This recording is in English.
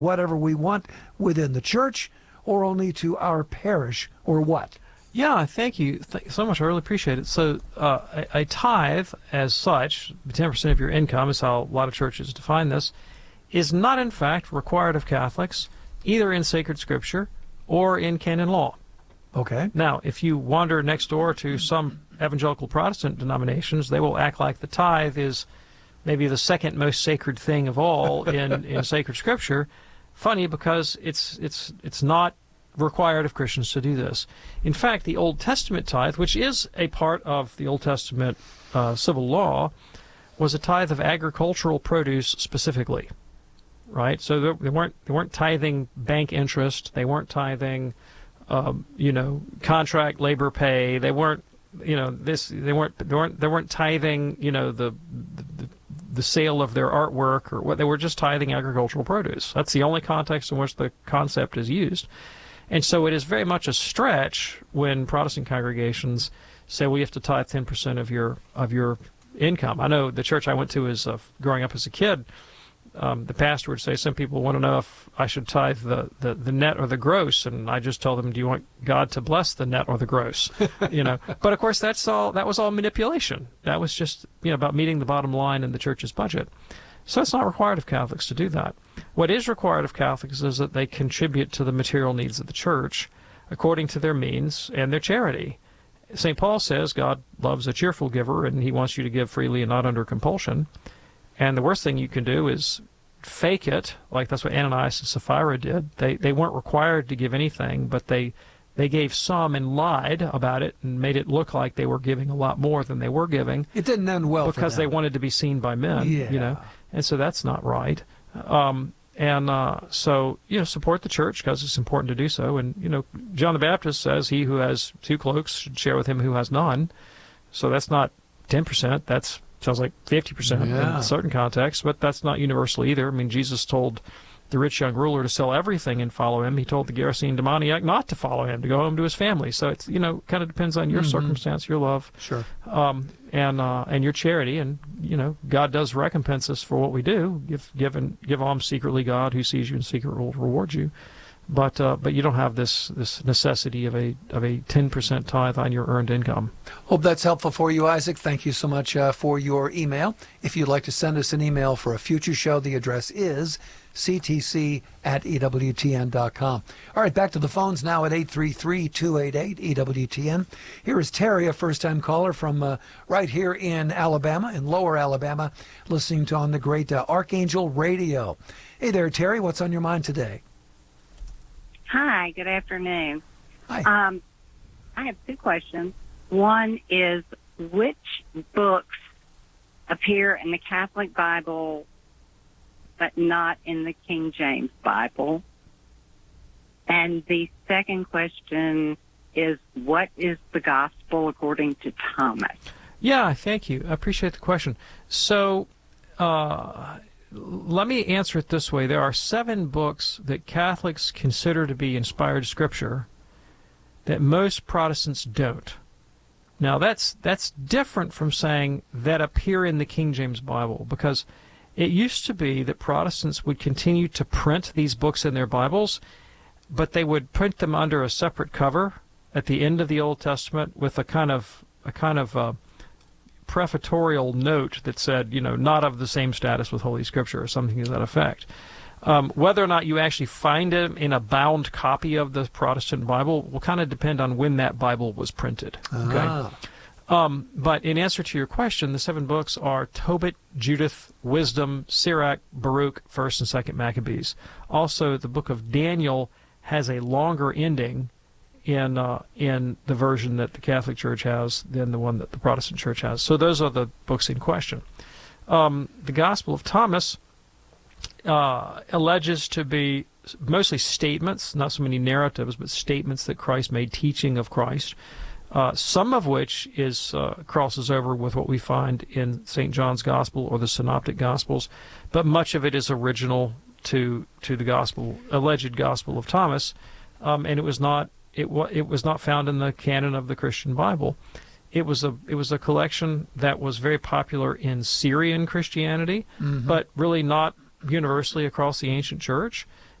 whatever we want within the church, or only to our parish, or what? Yeah, thank you so much. I really appreciate it. So a tithe as such, 10% of your income is how a lot of churches define this, is not in fact required of Catholics, either in sacred scripture or in canon law. Okay. Now, if you wander next door to some evangelical Protestant denominations, they will act like the tithe is maybe the second most sacred thing of all in sacred scripture. Funny, because it's not required of Christians to do this. In fact, the Old Testament tithe, which is a part of the Old Testament civil law, was a tithe of agricultural produce specifically, right? So they weren't tithing bank interest. They weren't tithing, contract labor pay. They weren't, They weren't tithing, the sale of their artwork or what. They were just tithing agricultural produce. That's the only context in which the concept is used. And so it is very much a stretch when Protestant congregations say, well, you have to tithe 10% of your income. I know the church I went to as growing up as a kid, the pastor would say, some people want to know if I should tithe the net or the gross, and I just tell them, do you want God to bless the net or the gross? But of course that was all manipulation. That was just about meeting the bottom line in the church's budget. So it's not required of Catholics to do that. What is required of Catholics is that they contribute to the material needs of the church according to their means and their charity. St. Paul says God loves a cheerful giver, and he wants you to give freely and not under compulsion. And the worst thing you can do is fake it, like that's what Ananias and Sapphira did. They weren't required to give anything, but they gave some and lied about it and made it look like they were giving a lot more than they were giving. It didn't end well because for them. They wanted to be seen by men, and so that's not right. So support the church because it's important to do so. And John the Baptist says, "He who has 2 cloaks should share with him who has none." So that's not 10%. That sounds like 50% in certain contexts, but that's not universal either. I mean, Jesus told the rich young ruler to sell everything and follow him. He told the Gerasene demoniac not to follow him, to go home to his family. So it's kind of depends on your circumstance, your love, sure, and your charity. And God does recompense us for what we do. Give alms secretly. God, who sees you in secret, will reward you. But you don't have this necessity of a 10% tithe on your earned income. Hope that's helpful for you, Isaac. Thank you so much for your email. If you'd like to send us an email for a future show, the address is ctc@ewtn.com. All right, back to the phones now at 833-288-EWTN. Here is Terry, a first-time caller from right here in Alabama, in Lower Alabama, listening to on the great Archangel Radio. Hey there, Terry. What's on your mind today? Hi, good afternoon. Hi. I have 2 questions. One is, which books appear in the Catholic Bible but not in the King James Bible? And the second question is, what is the gospel according to Thomas? Yeah, thank you. I appreciate the question. So let me answer it this way. There are 7 books that Catholics consider to be inspired scripture that most Protestants don't. Now, that's different from saying that appear in the King James Bible, because it used to be that Protestants would continue to print these books in their Bibles, but they would print them under a separate cover at the end of the Old Testament with a kind of prefatory note that said, not of the same status with Holy Scripture or something to that effect. Whether or not you actually find it in a bound copy of the Protestant Bible will kind of depend on when that Bible was printed. Okay. But in answer to your question, the 7 books are Tobit, Judith, Wisdom, Sirach, Baruch, 1st and 2nd Maccabees. Also, the book of Daniel has a longer ending in the version that the Catholic Church has than the one that the Protestant Church has. So those are the books in question. The Gospel of Thomas alleges to be mostly statements, not so many narratives, but statements that Christ made, teaching of Christ. Some of which crosses over with what we find in St. John's Gospel or the Synoptic Gospels, but much of it is original to the alleged Gospel of Thomas, and it was not found in the canon of the Christian Bible. It was a collection that was very popular in Syrian Christianity, but really not universally across the ancient church.